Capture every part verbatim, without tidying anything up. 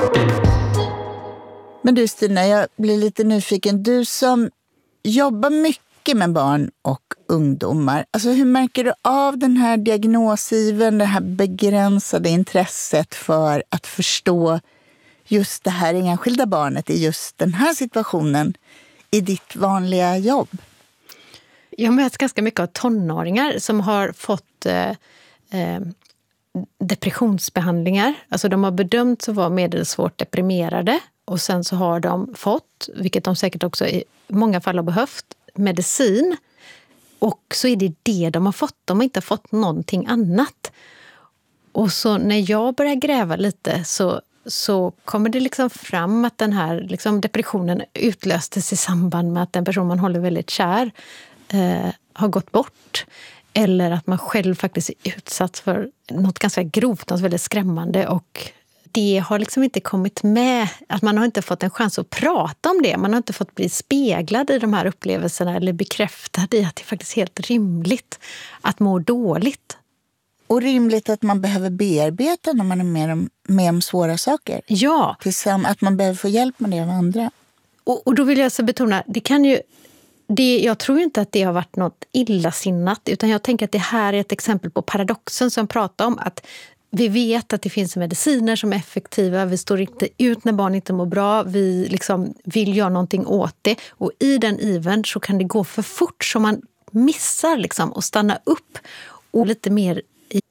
Men du Stina, jag blir lite nyfiken. Du som jobbar mycket med barn och ungdomar. Alltså hur märker du av den här diagnosivern, det här begränsade intresset för att förstå just det här enskilda barnet i just den här situationen i ditt vanliga jobb? Jag möts ganska mycket av tonåringar som har fått eh, eh, depressionsbehandlingar. Alltså de har bedömts att vara medelsvårt deprimerade och sen så har de fått, vilket de säkert också i många fall har behövt, medicin. Och så är det det de har fått. De har inte fått någonting annat. Och så när jag börjar gräva lite så, så kommer det liksom fram att den här liksom depressionen utlöstes i samband med att en person man håller väldigt kär eh, har gått bort. Eller att man själv faktiskt är utsatt för något ganska grovt, något väldigt skrämmande. Och det har liksom inte kommit med, att man har inte fått en chans att prata om det. Man har inte fått bli speglad i de här upplevelserna eller bekräftad i att det är faktiskt helt rimligt att må dåligt. Och rimligt att man behöver bearbeta när man är med om, med om svåra saker. Ja. Tillsamm- att man behöver få hjälp med det av andra. Och, och då vill jag så betona, det kan ju, det, jag tror ju inte att det har varit något illasinnat, utan jag tänker att det här är ett exempel på paradoxen som pratar om att vi vet att det finns mediciner som är effektiva, vi står inte ut när barn inte mår bra, vi liksom vill göra någonting åt det. Och i den ivern så kan det gå för fort så man missar liksom att stanna upp och lite mer i...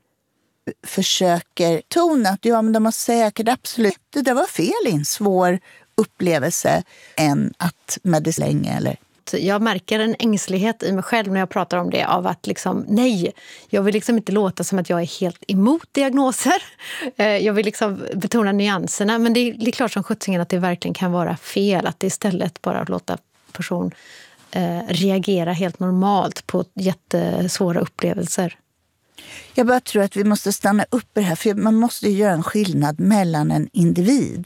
Försöker tona att ja, men de har säkert absolut, det där var fel i en svår upplevelse än att medicin eller... Jag märker en ängslighet i mig själv när jag pratar om det av att liksom, nej, jag vill liksom inte låta som att jag är helt emot diagnoser. Jag vill liksom betona nyanserna, men det är, det är klart som sjuttsingen att det verkligen kan vara fel, att det istället bara låta person eh, reagera helt normalt på jättesvåra upplevelser. Jag bara tror att vi måste stanna upp i det här, för man måste ju göra en skillnad mellan en individ.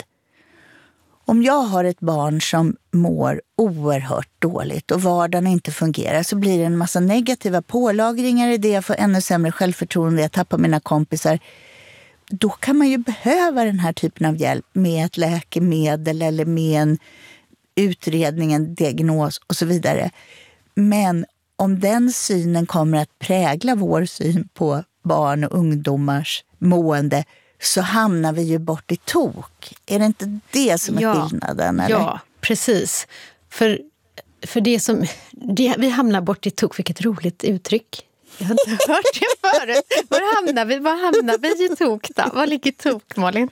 Om jag har ett barn som mår oerhört dåligt och vardagen inte fungerar så blir det en massa negativa pålagringar i det. Jag får ännu sämre självförtroende, jag tappar mina kompisar. Då kan man ju behöva den här typen av hjälp med ett läkemedel eller med en utredning, en diagnos och så vidare. Men om den synen kommer att prägla vår syn på barn och ungdomars mående så hamnar vi ju bort i tok. Är det inte det som är ja, skillnaden? Eller? Ja, precis. För, för det som... Det, vi hamnar bort i tok, vilket roligt uttryck. Jag har inte hört det förut. Var hamnar vi, var hamnar vi i tok då? Var ligger tok, Malin?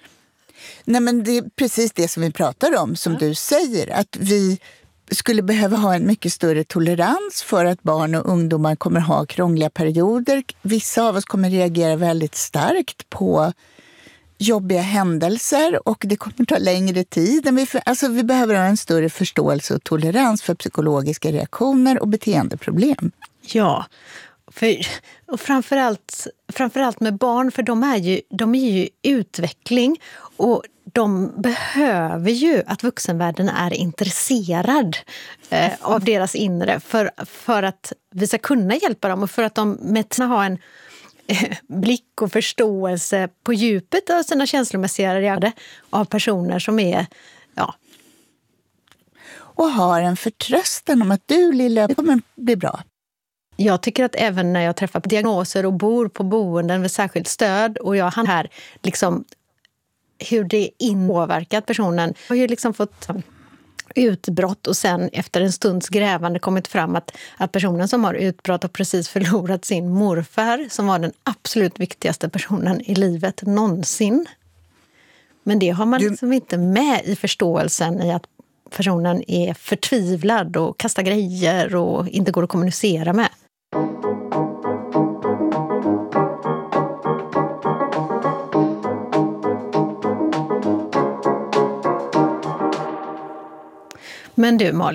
Nej, men det är precis det som vi pratar om, som ja. Du säger. Att vi skulle behöva ha en mycket större tolerans för att barn och ungdomar kommer ha krångliga perioder. Vissa av oss kommer reagera väldigt starkt på jobbiga händelser och det kommer ta längre tid. Vi, alltså, vi behöver ha en större förståelse och tolerans för psykologiska reaktioner och beteendeproblem. Ja, för, och framförallt, framförallt med barn, för de är ju, de är ju i utveckling och de behöver ju att vuxenvärlden är intresserad eh, av deras inre för, för att vi ska kunna hjälpa dem och för att de med att ha en eh, blick och förståelse på djupet av sina känslomässiga reaktioner av personer som är, ja. Och har en förtröstan om att du, lilla, kommer bli bra. Jag tycker att även när jag träffar diagnoser och bor på boenden med särskilt stöd och jag hann här liksom hur det inpåverkat personen. Jag har ju liksom fått utbrott och sen efter en stunds grävande kommit fram att, att personen som har utbrott har precis förlorat sin morfar som var den absolut viktigaste personen i livet någonsin. Men det har man du... liksom inte med i förståelsen i att personen är förtvivlad och kastar grejer och inte går att kommunicera med. Men du, Malin.